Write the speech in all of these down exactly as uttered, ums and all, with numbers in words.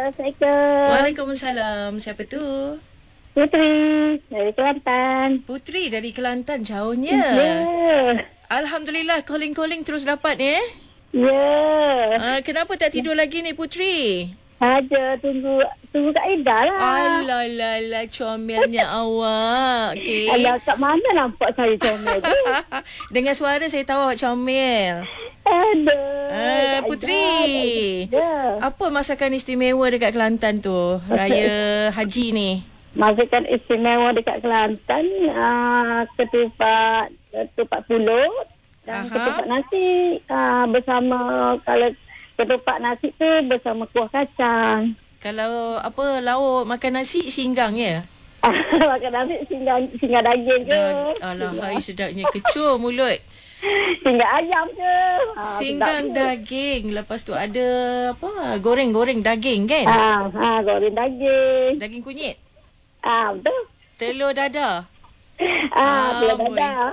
Assalamualaikum. Waalaikumsalam. Siapa tu? Putri dari Kelantan. Putri dari Kelantan, jauhnya. Ya. Yeah. Alhamdulillah, calling-calling terus dapat eh. Ya. Yeah. Uh, kenapa tak tidur lagi ni Putri? Ada tunggu tunggu Kak Ida lah. Alah lah lah, comelnya awak. Okey. Alah, kat mana nampak saya comel tu? Dengan suara saya tahu awak comel. Aduh. Uh, Putri. Ya. Apa masakan istimewa dekat Kelantan tu? Raya Haji ni. Masakan istimewa dekat Kelantan, uh, ketupat ketupat pulut dan Aha. ketupat nasi uh, bersama, kalau ketupat nasi tu bersama kuah kacang. Kalau apa lauk makan nasi singgang ya? Makan nasi singgah singgah daging ke? Dag- Alah, hai sedapnya, kecoh mulut. Singgah ayam ke? Ha, Singgang daging. Lepas tu ada apa? Goreng-goreng daging kan? Ha, ha, goreng daging. Daging kunyit. Ah, ha, betul. Telur dadah. Ah, ha, boy. dadah.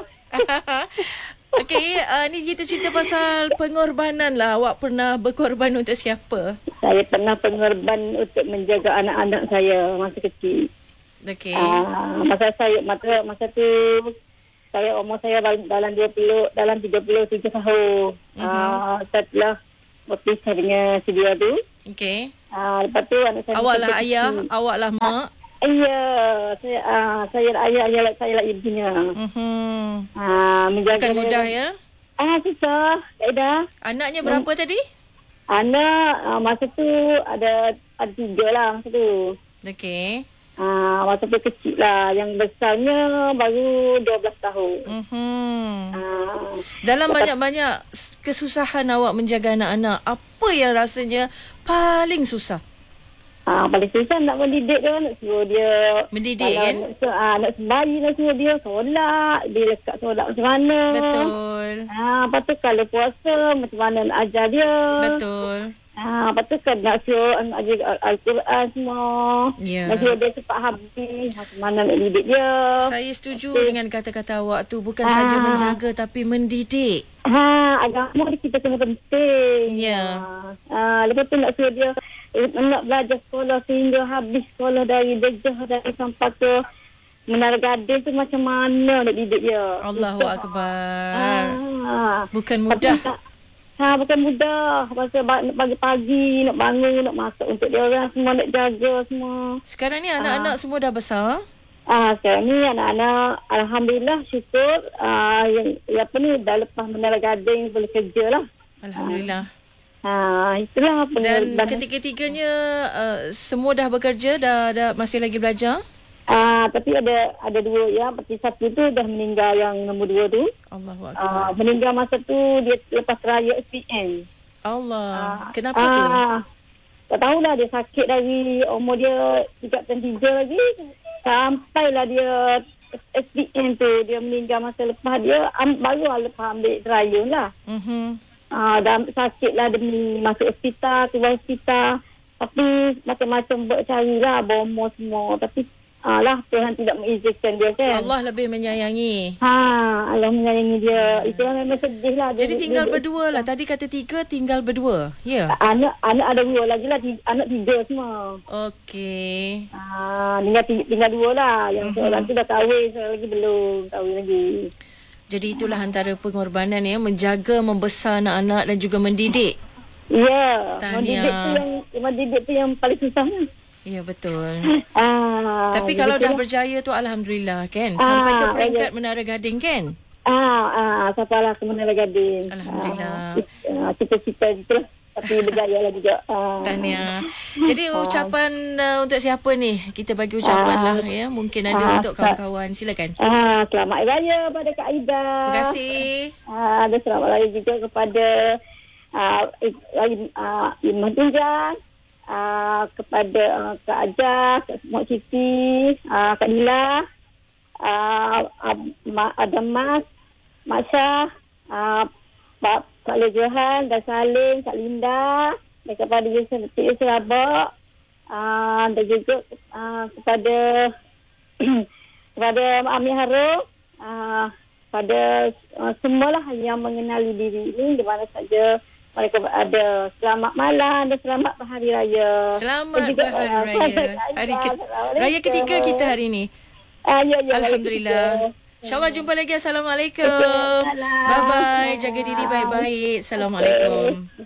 Okey, uh, ni kita cerita pasal pengorbanan lah. Awak pernah berkorban untuk siapa? Saya pernah pengorban untuk menjaga anak-anak saya masa kecil. Okey. Ah, masa saya masa masa tu saya umur saya dalam dua puluh dalam tiga puluh tujuh tahun. Mhm. Ah, setelah berpisah dengan si dia tu. Okey. Ah, lepas tu anak saya. Awak lah ayah, awak lah mak. Ya, saya ah, saya lah ayah, ayah saya lah ibunya. Mhm. Ah, menjaga. Bukan mudah ya? Ah, susah. Tak ada. Anaknya berapa hmm. tadi? Anak ah, masa tu ada ada tiga lah masa tu. Okey. Ah, masa tu kecil lah. Yang besarnya baru dua belas tahun. Mhm. Ah, Dalam lepas, banyak-banyak kesusahan awak menjaga anak-anak, apa yang rasanya paling susah? ah, paling susah nak mendidik dia, nak suruh dia. Mendidik kalau kan? Nak, ah, nak sembahyang, nak suruh dia solat. Dia lekat solat macam mana. Betul. Ah, lepas tu kalau puasa, macam mana nak ajar dia. Betul. Ah, lepas tu kan nak suruh nak ajar Al- Al-Quran semua. Ya. Nak suruh dia cepat habis. Macam mana nak didik dia. Saya setuju Okay. dengan kata-kata awak tu. Bukan Ah. saja menjaga tapi mendidik. Ha, agama ni kita kena penting. Ya. Ha, lepas tu nak suruh dia eh, nak belajar sekolah sehingga habis sekolah dari Dejah dari sampai ke Menara Gading tu macam mana nak didik dia. Allahu Susah. Akbar. Ha. Bukan mudah. Tapi, ha, bukan mudah. Pasal nak pagi-pagi, nak bangun, nak masak untuk dia orang semua, nak jaga semua. Sekarang ni anak-anak semua dah besar. Ah, sekarang ni anak-anak Alhamdulillah syukur ah, yang, yang apa ni dah lepas Menara Gading boleh kerja lah. Alhamdulillah. Ha, itulah apa. Dan ketiga-tiganya uh, semua dah bekerja, dah, dah masih lagi belajar. Ah, tapi ada ada dua ya, seperti satu tu dah meninggal, yang nombor dua tu. Allahu Akbar. Ah, meninggal masa tu dia lepas raya S P N. Allah. Ah, Kenapa tu? ah, tak tahulah, dia sakit dari umur dia tiga puluh tiga lagi. Sampailah dia S P N tu, dia meninggal masa lepas dia am, baru lah lepas ambil trial lah. Mhm. Ah, dah sakit lah demi masuk hospital, keluar hospital. Tapi macam-macam buat carilah bomo semua. Tapi ah, lah Tuhan tidak mengizinkan dia kan. Allah lebih menyayangi. Ha, Allah menyayangi dia. Itu memang sedih lah. Jadi dia, tinggal dia, berdua lah. Tadi kata tiga, tinggal berdua. Ya? Anak anak ada dua lagi lah. Tiga, anak tiga semua. Okey. Ha, tinggal, tinggal dua lah. Yang uh-huh. seorang tu dah kahwin, seorang lagi belum kahwin lagi. Jadi itulah antara pengorbanan ya. Menjaga, membesar anak-anak dan juga mendidik. Ya. Tahniah. Mendidik tu yang, mendidik tu yang paling susahnya. Ya, betul. Ah, Tapi kalau dah lah. berjaya tu Alhamdulillah kan. Sampai Ah, ke peringkat ya. Menara Gading kan. Ah, ah, sampailah ke Menara Gading. Alhamdulillah. Ah, cita-cita gitu lah. Tapi berjaya lah juga. Ah. Tahniah. Jadi ucapan uh, untuk siapa ni? Kita bagi ucapan Ah. lah ya. Mungkin ada Ah, untuk kawan-kawan. Silakan. Ah, selamat raya pada Kak Aida. Terima kasih. Ah, ada selamat raya juga kepada ah, ah, Imah Tunjang. Uh, kepada uh, Kak Ajah, Kak Mak Siti, uh, Kak Dila, uh, uh, Ma, ada Mas, Mak Syah, uh, Pak Kak Le Johan, dan Salim, Kak Linda, dan kepada Yusuf Yusuf Rabak, uh, dan juga uh, kepada kepada Ami Harum, uh, pada uh, semualah yang mengenali diri ini di mana saja mereka ada selamat malam dan selamat berhari raya. Selamat Dan juga, berhari uh, raya. Hari ke- raya ketiga kita hari ni. Ah, ya, ya, Alhamdulillah. InsyaAllah jumpa lagi. Assalamualaikum. Waalaikumsalam. Bye-bye. Jaga diri baik-baik. Assalamualaikum.